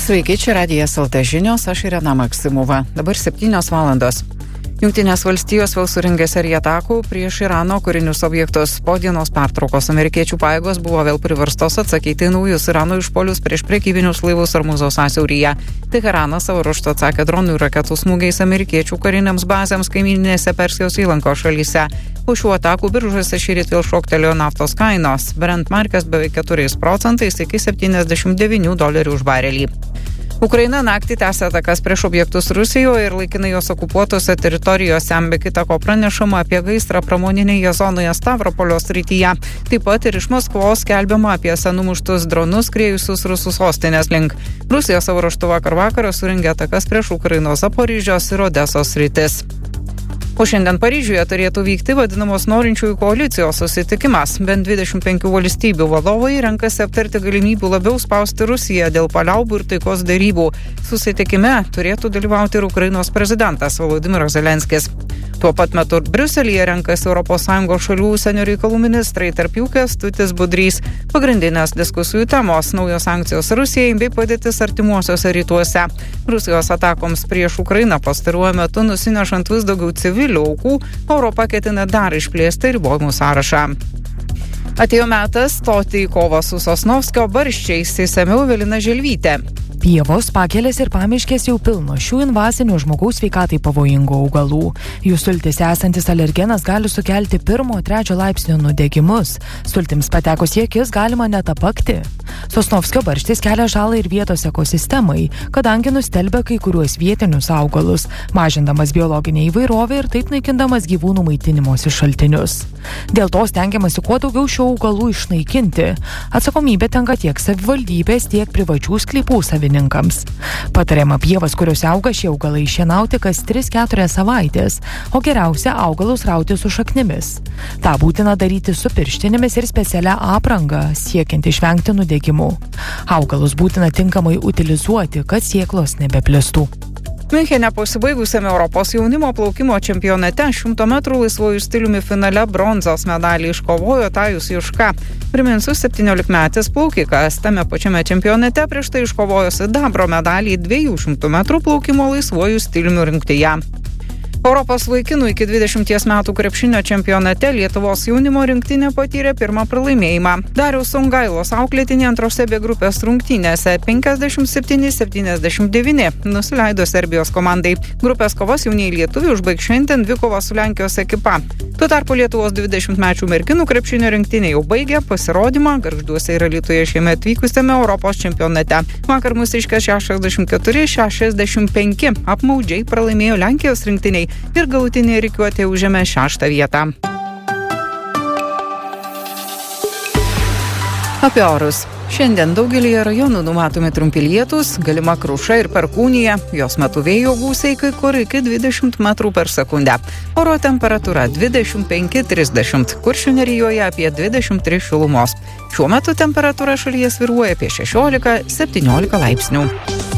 Sveiki, čia Radijas LT žinios, aš Irena Maksimova. Dabar 7 valandos. Jungtinės valstijos vėl surengė seriją atakų prieš Irano karinius objektus. Po dienos pertraukos amerikiečių pajėgos buvo vėl priverstos atsakyti naujus Irano išpuolius prieš prekybinius laivus Ormūzo sąsiauryje. Teheranas savo ruožtu atsakė dronų ir raketų smūgiais amerikiečių kariniams bazėms kaimininėse Persijos įlankos šalyse. Po šių atakų biržose šįryt vėl šoktelėjo naftos kainos. Brent markės beveik 4% iki $79 už barelį. Ukraina naktį tęsė atakas prieš objektus Rusijoje ir laikinai jos okupuotose teritorijose. Be kita ko pranešama apie gaisrą pramoninėje zonoje Stavropolio srityje. Taip pat ir iš Maskvos skelbiama apie numuštus dronus skriejusius rusų sostinės link. Rusija savo ruožtu vakar vakarą surengė atakas prieš Ukrainos Zaporižės ir Odesos sritis. O šiandien Paryžiuje turėtų vykti vadinamos norinčiųjų koalicijos susitikimas. Bent 25 valstybių vadovai renkasi aptarti galimybių labiau spausti Rusiją dėl paliaubų ir taikos derybų. Susitikime turėtų dalyvauti ir Ukrainos prezidentas Volodymyras Zelenskis. Tuo pat metu Briuselyje renkasi ES šalių užsienio reikalų ministrai, tarp jų Kęstutis Budrys. Pagrindinės diskusijų temos - naujos sankcijos Rusijai bei padėtis artimuosiuose rytuose. Rusijos atakoms prieš Ukrainą pastaruoju metu nusinešant vis daugiau civilių aukų, Europa ketina dar išplėsti ribojimų sąrašą. Atėjo metas stoti į kovą su Sosnovskio barščiais, išsamiau Evelina Želvytė. Pievos, pakelės ir pamiškės jau pilno šių invazinių žmogaus sveikatai pavojingų augalų. Jų sultys esantis alergenas gali sukelti 1-3 laipsnio nudegimus. Sultims patekus į akis galima net apakti. Sosnovskio barštis kelia žalą ir vietos ekosistemai, kadangi nustelbia kai kuriuos vietinius augalus, mažindamas biologinę įvairovę ir taip naikindamas gyvūnų maitinimosi šaltinius. Dėl to stengiamasi kuo daugiau šių augalų išnaikinti. Atsakomybė tenka tiek savivaldybės, tiek privačių sklypų savininkams. Patariama pievas, kuriuose auga šie augalai, šienauti kas 3-4 savaitės, o geriausia augalus rauti su šaknimis. Ta būtina daryti su pirštinėmis ir specialia apranga, siekiant išvengti nudegimų. Augalus būtina tinkamai utilizuoti, kad sėklos nebeplistų. Miunchene pasibaigusiame Europos jaunimo plaukimo čempionate 100 metrų laisvojų stiliumi finale bronzos medalį iškovojo Tajus Juška. Priminsiu, 17-metis plaukikas tame pačiame čempionate prieš tai iškovojo sidabro medalį 200 metrų plaukimo laisvojų stiliumi rungtyje. Europos vaikinų iki 20 metų krepšinio čempionate Lietuvos jaunimo rinktinė patyrė pirmą pralaimėjimą. Dariaus Songailos auklėtinė antrose B grupės rungtynėse 57-79 nusileido Serbijos komandai. Grupės kovas jaunieji lietuviai užbaigs šiandien dvikovą su Lenkijos ekipa. Tuo tarpu Lietuvos 20-mečių merginų krepšinio rinktinė jau baigė pasirodymą Gargžduose ir Alytuje šiemet vykusiame Europos čempionate. Vakar mūsiškės 64-65 apmaudžiai pralaimėjo Lenkijos rinktiniai ir galutinė rikiuotė užėmė 6. vietą. Apie orus. Šiandien daugelyje rajonų numatomi trumpi lietūs, galima kruša ir perkūnija, jos metu vėjo gūsiai kai kur iki 20 metrų per sekundę. Oro temperatūra 25-30, Kuršių nerijoje apie 23 šilumos. Šiuo metu temperatūra šalyje svyruoja apie 16-17 laipsnių.